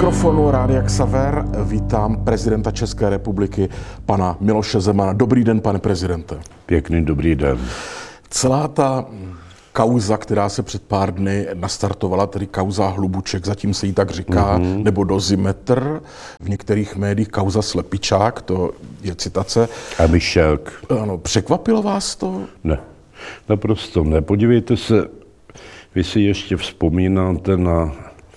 mikrofonu Rádia Xaver vítám prezidenta České republiky, pana Miloše Zemana. Dobrý den, pane prezidente. Pěkný dobrý den. Celá ta kauza, která se před pár dny nastartovala, tedy kauza Hlubuček, zatím se jí tak říká, nebo Dozimetr, v některých médiích kauza Slepičák, to je citace. A Myšák. Ano, překvapilo vás to? Ne, naprosto ne. Podívejte se, vy si ještě vzpomínáte na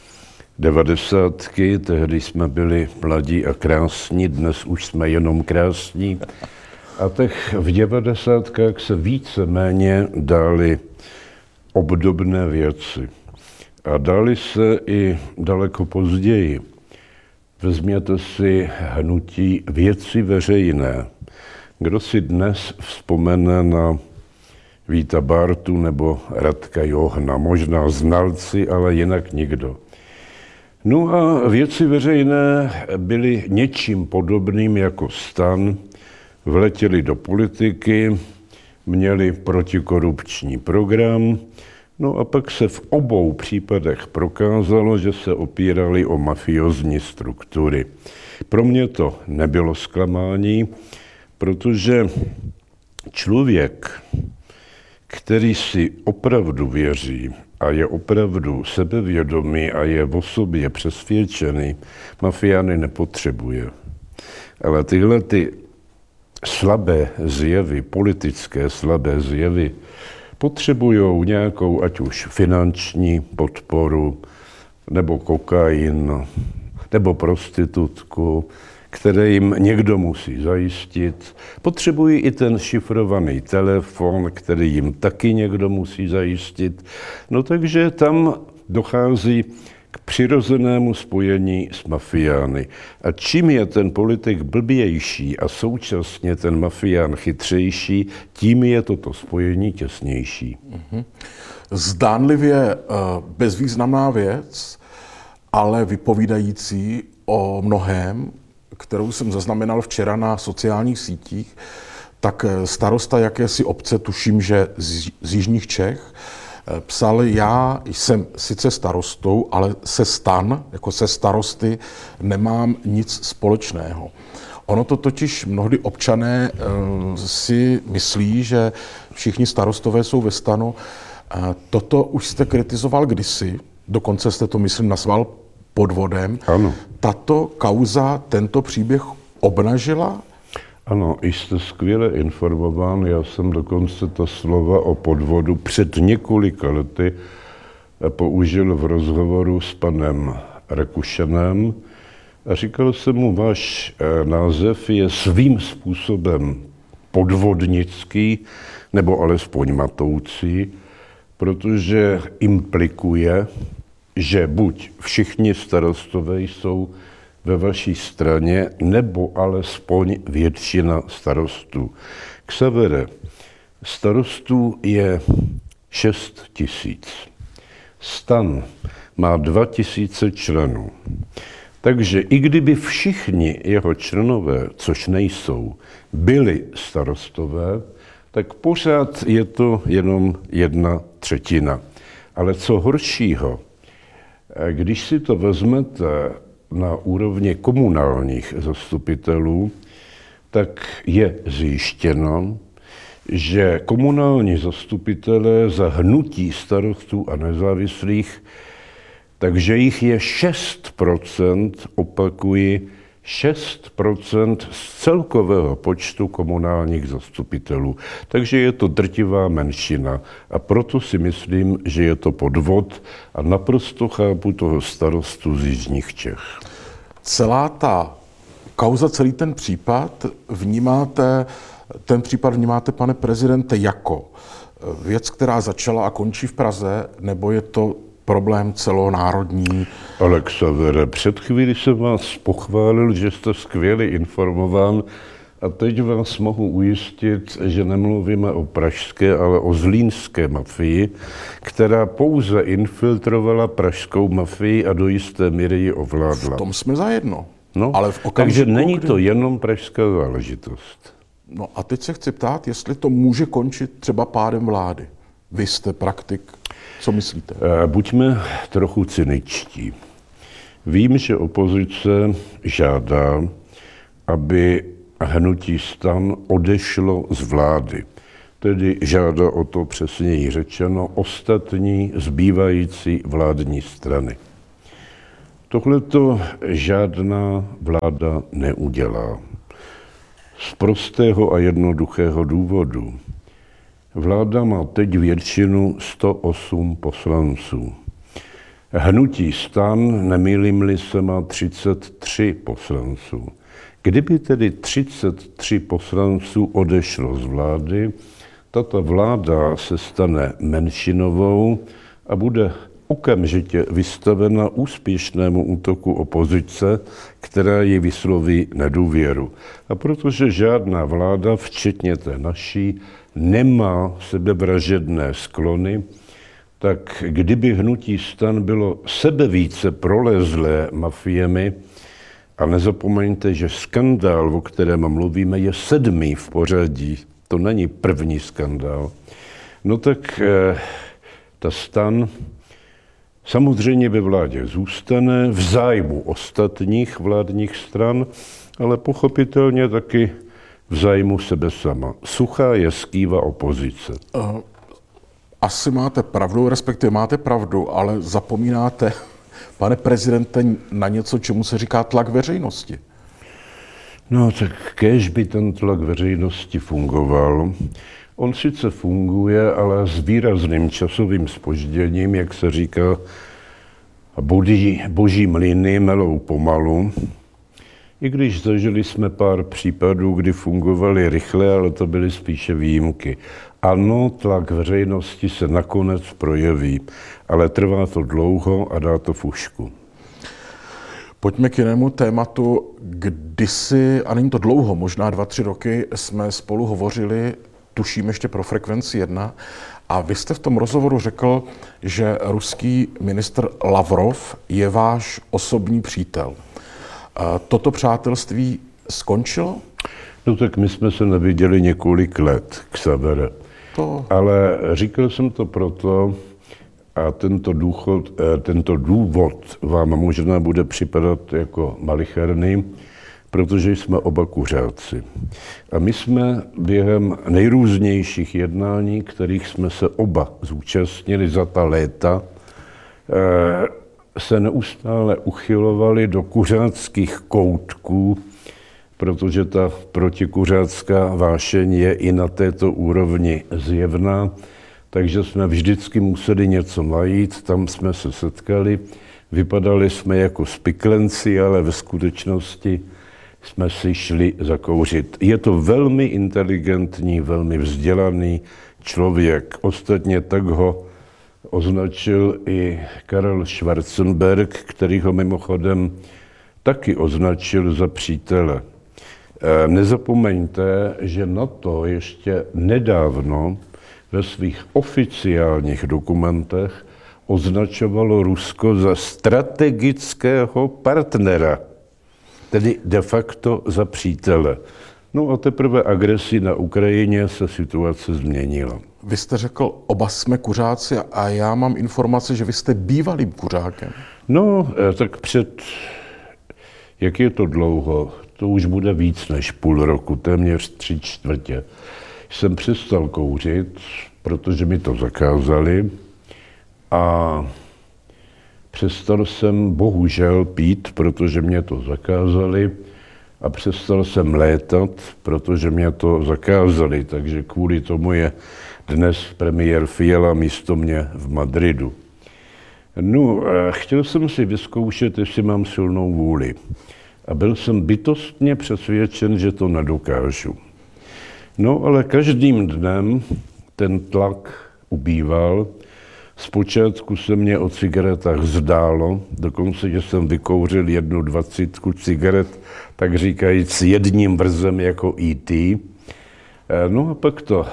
90. Tehdy jsme byli mladí a krásní, dnes už jsme jenom krásní. A tak v 90. se víceméně dály obdobné věci. A dály se i daleko později. Vezměte si hnutí Věci veřejné. Kdo si dnes vzpomene na Víta Bártu nebo Radka Johna? Možná znalci, ale jinak nikdo. No a Věci veřejné byly něčím podobným jako STAN, vletěli do politiky, měli protikorupční program, no a pak se v obou případech prokázalo, že se opírali o mafiozní struktury. Pro mě to nebylo zklamání, protože člověk, který si opravdu věří a je opravdu sebevědomý a je o sobě přesvědčený, mafiány nepotřebuje. Ale tyhle ty slabé zjevy, politické slabé zjevy, potřebují nějakou, ať už finanční podporu, nebo kokain, nebo prostitutku, které jim někdo musí zajistit. Potřebují i ten šifrovaný telefon, který jim taky někdo musí zajistit. No takže tam dochází k přirozenému spojení s mafiány. A čím je ten politik blbější a současně ten mafián chytřejší, tím je toto spojení těsnější. Zdánlivě bezvýznamná věc, ale vypovídající o mnohém, kterou jsem zaznamenal včera na sociálních sítích, tak starosta jakési obce, tuším, že z jižních Čech, psal: já jsem sice starostou, ale se STAN, jako se starosty, nemám nic společného. Ono to totiž mnohdy občané si myslí, že všichni starostové jsou ve STANu. Toto už jste kritizoval kdysi, dokonce jste to, myslím, nazval podvodem. Ano. Tato kauza tento příběh obnažila? Ano, jste skvěle informován. Já jsem dokonce ta slova o podvodu před několika lety použil v rozhovoru s panem Rakušanem a říkal jsem mu, váš název je svým způsobem podvodnický, nebo alespoň matoucí, protože implikuje, že buď všichni starostové jsou ve vaší straně, nebo alespoň většina starostů. Xavere, starostů je 6 000. STAN má 2 000 členů. Takže i kdyby všichni jeho členové, což nejsou, byli starostové, tak pořád je to jenom 1/3. Ale co horšího, když si to vezmete na úrovni komunálních zastupitelů, tak je zjištěno, že komunální zastupitelé za hnutí starostů a nezávislých, takže jich je 6%, opakuji, 6% z celkového počtu komunálních zastupitelů. Takže je to drtivá menšina a proto si myslím, že je to podvod a naprosto chápu toho starostu z jižních Čech. Celá ta kauza, celý ten případ vnímáte, pane prezidente, jako věc, která začala a končí v Praze, nebo je to problém celonárodní? Ale Xavere, před chvíli jsem vás pochválil, že jste skvěle informován a teď vás mohu ujistit, že nemluvíme o pražské, ale o zlínské mafii, která pouze infiltrovala pražskou mafii a do jisté míry ji ovládla. V tom jsme zajedno. No, ale v takže není to jenom pražská záležitost. No a teď se chci ptát, jestli to může končit třeba pádem vlády. Vy jste praktik. Co myslíte? Buďme trochu cyničtí. Vím, že opozice žádá, aby hnutí STAN odešlo z vlády. Tedy žádá o to přesněji řečeno ostatní zbývající vládní strany. Tohleto žádná vláda neudělá. Z prostého a jednoduchého důvodu. Vláda má teď většinu 108 poslanců. Hnutí STAN, nemýlím-li se, má 33 poslanců. Kdyby tedy 33 poslanců odešlo z vlády, tato vláda se stane menšinovou a bude okamžitě vystavena úspěšnému útoku opozice, která ji vysloví nedůvěru. A protože žádná vláda, včetně té naší, nemá sebevražedné sklony, tak kdyby hnutí STAN bylo sebevíce prolezlé mafiemi, a nezapomeňte, že skandál, o kterém mluvíme, je 7. v pořadí, to není první skandál, no tak ta STAN samozřejmě ve vládě zůstane v zájmu ostatních vládních stran, ale pochopitelně taky v zájmu sebe sama. Suchá je skýva opozice. Asi máte pravdu, respektive máte pravdu, ale zapomínáte, pane prezidente, na něco, čemu se říká tlak veřejnosti. No tak kéž by ten tlak veřejnosti fungoval. On sice funguje, ale s výrazným časovým zpožděním, jak se říká, boží mlyny melou pomalu. I když zažili jsme pár případů, kdy fungovaly rychle, ale to byly spíše výjimky. Ano, tlak veřejnosti se nakonec projeví, ale trvá to dlouho a dá to fušku. Pojďme k jinému tématu. Kdysi, a není to dlouho, možná 2-3 roky, jsme spolu hovořili, tuším ještě pro Frekvenci 1, a vy jste v tom rozhovoru řekl, že ruský ministr Lavrov je váš osobní přítel. Toto přátelství skončilo? No tak my jsme se neviděli několik let, Xavere. Ale říkal jsem to proto, a tento důvod vám možná bude připadat jako malicherný, protože jsme oba kuřáci. A my jsme během nejrůznějších jednání, kterých jsme se oba zúčastnili za ta léta, se neustále uchylovali do kuřáckých koutků, protože ta protikuřácká vášeň je i na této úrovni zjevná, takže jsme vždycky museli něco najít, tam jsme se setkali, vypadali jsme jako spiklenci, ale ve skutečnosti jsme si šli zakouřit. Je to velmi inteligentní, velmi vzdělaný člověk. Ostatně tak ho označil i Karel Schwarzenberg, který ho mimochodem taky označil za přítele. Nezapomeňte, že NATO ještě nedávno ve svých oficiálních dokumentech označovalo Rusko za strategického partnera, tedy de facto za přítele. No a teprve agresí na Ukrajině se situace změnila. Vy jste řekl, oba jsme kuřáci a já mám informace, že vy jste bývalým kuřákem. No, tak jak je to dlouho? To už bude víc než půl roku, téměř 3/4. Jsem přestal kouřit, protože mi to zakázali a přestal jsem bohužel pít, protože mě to zakázali a přestal jsem létat, protože mě to zakázali, takže kvůli tomu je dnes premiér Fiala místo mě v Madridu. No, chtěl jsem si vyzkoušet, jestli mám silnou vůli. A byl jsem bytostně přesvědčen, že to nedokážu. No, ale každým dnem ten tlak ubýval. Zpočátku se mě o cigaretách zdálo, dokonce, že jsem vykouřil 21 cigaret, tak říkajíc jedním vrzem jako E.T. No a pak to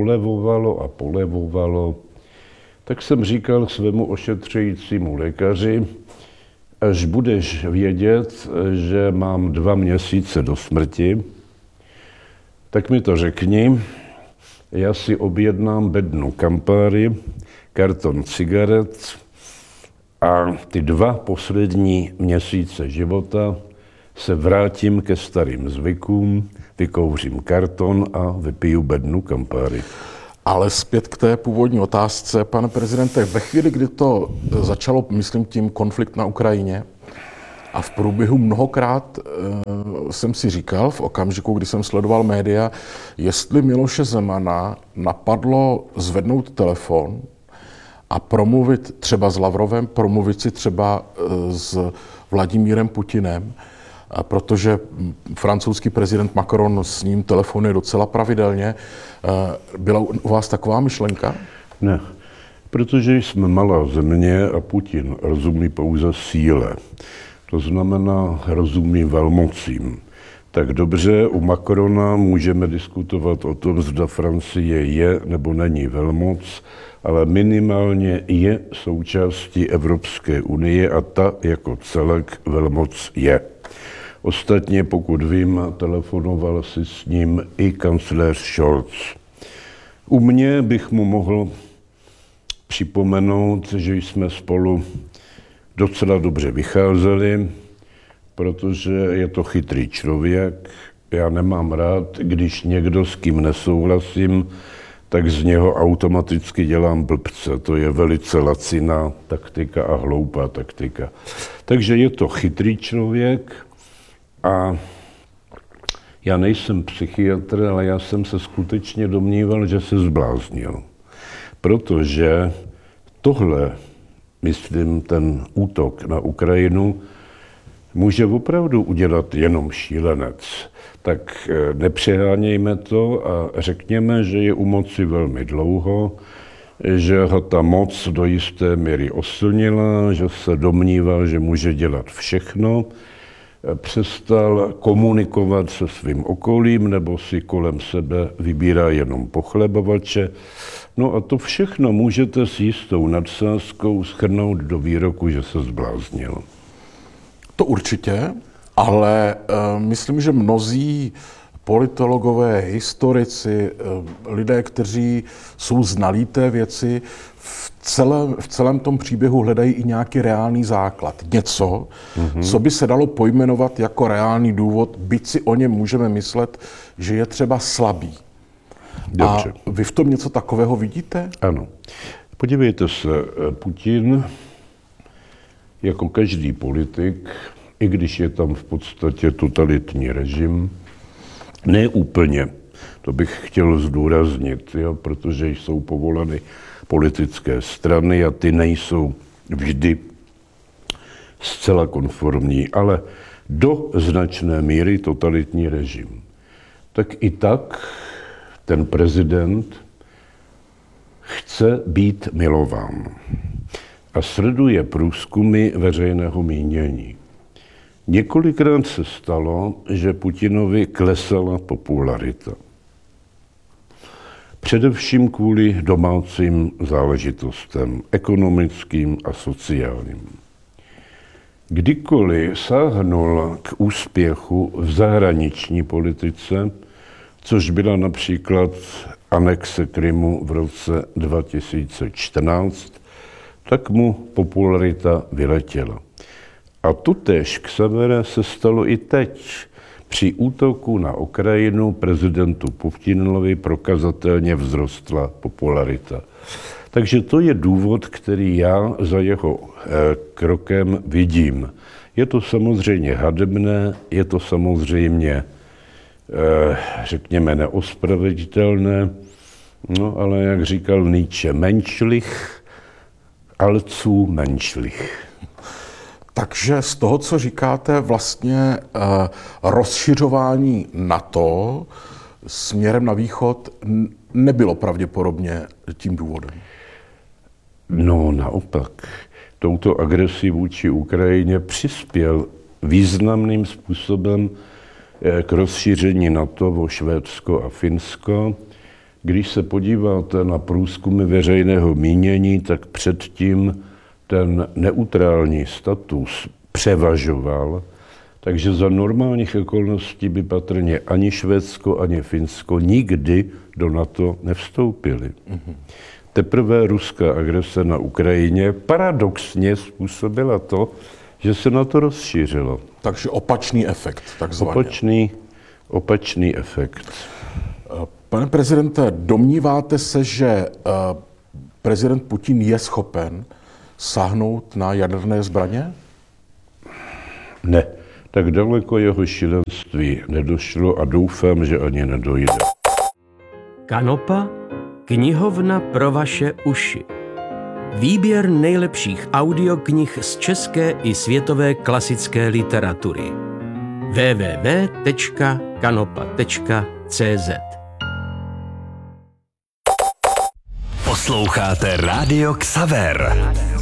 polevovalo. Tak jsem říkal svému ošetřujícímu lékaři, až budeš vědět, že mám 2 měsíce do smrti, tak mi to řekni, já si objednám bednu Campari, karton cigaret A ty 2 poslední měsíce života se vrátím ke starým zvykům, vykouřím karton a vypiju bednu Campari. Ale zpět k té původní otázce, pane prezidente, ve chvíli, kdy to začalo, myslím tím, konflikt na Ukrajině, a v průběhu mnohokrát jsem si říkal, v okamžiku, kdy jsem sledoval média, jestli Miloše Zemana napadlo zvednout telefon a promluvit třeba s Lavrovem, promluvit si třeba s Vladimírem Putinem, protože francouzský prezident Macron s ním telefonuje docela pravidelně. Byla u vás taková myšlenka? Ne, protože jsme malá země a Putin rozumí pouze síle. To znamená, rozumí velmocím. Tak dobře, u Macrona můžeme diskutovat o tom, zda Francie je nebo není velmoc, ale minimálně je součástí Evropské unie a ta jako celek velmoc je. Ostatně, pokud vím, telefonoval si s ním i kancléř Scholz. U mě bych mu mohl připomenout, že jsme spolu docela dobře vycházeli, protože je to chytrý člověk. Já nemám rád, když někdo, s kým nesouhlasím, tak z něho automaticky dělám blbce. To je velice laciná taktika a hloupá taktika. Takže je to chytrý člověk a já nejsem psychiatr, ale já jsem se skutečně domníval, že se zbláznil. Protože tohle, myslím, ten útok na Ukrajinu může opravdu udělat jenom šílenec. Tak nepřehánějme to a řekněme, že je u moci velmi dlouho, že ho ta moc do jisté míry oslnila, že se domníval, že může dělat všechno, přestal komunikovat se svým okolím nebo si kolem sebe vybírá jenom pochlebovače. No a to všechno můžete s jistou nadsázkou shrnout do výroku, že se zbláznil. To určitě, ale myslím, že mnozí politologové, historici, lidé, kteří jsou znalí té věci, v celém tom příběhu hledají i nějaký reálný základ. Něco, co by se dalo pojmenovat jako reálný důvod, byť si o něm můžeme myslet, že je třeba slabý. Dobře. A vy v tom něco takového vidíte? Ano. Podívejte se, Putin jako každý politik, i když je tam v podstatě totalitní režim, ne úplně, to bych chtěl zdůraznit, jo, protože jsou povoleny politické strany a ty nejsou vždy zcela konformní, ale do značné míry totalitní režim. Tak i tak ten prezident chce být milován a sleduje průzkumy veřejného mínění. Několikrát se stalo, že Putinovi klesala popularita. Především kvůli domácím záležitostem, ekonomickým a sociálním. Kdykoliv sáhnul k úspěchu v zahraniční politice, což byla například anexe Krymu v roce 2014, tak mu popularita vyletěla. A tutéž Xavere se stalo i teď. Při útoku na Ukrajinu prezidentu Putinovi prokazatelně vzrostla popularita. Takže to je důvod, který já za jeho krokem vidím. Je to samozřejmě hanebné, je to samozřejmě, řekněme, neospravedlnitelné, no ale jak říkal Nietzsche, menschlich, allzu menschlich. Takže z toho, co říkáte, vlastně rozšiřování NATO směrem na východ nebylo pravděpodobně tím důvodem. No naopak, touto agresí vůči Ukrajině přispěl významným způsobem k rozšíření NATO o Švédsko a Finsko. Když se podíváte na průzkumy veřejného mínění, tak předtím ten neutrální status převažoval, takže za normálních okolností by patrně ani Švédsko, ani Finsko nikdy do NATO nevstoupili. Teprve ruská agrese na Ukrajině paradoxně způsobila to, že se na to rozšířilo. Takže opačný efekt, takzvaně. Opačný efekt. Pane prezidente, domníváte se, že prezident Putin je schopen sáhnout na jaderné zbraně? Ne, tak daleko jeho šílenství nedošlo a doufám, že ani nedojde. Kanopa, knihovna pro vaše uši. Výběr nejlepších audioknih z české i světové klasické literatury. www.kanopa.cz. Posloucháte Rádio Xaver.